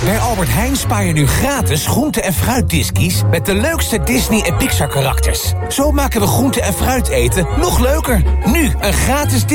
Bij Albert Heijn spaar je nu gratis groente- en fruitdiskies met de leukste Disney en Pixar karakters. Zo maken we groente- en fruit eten nog leuker. Nu een gratis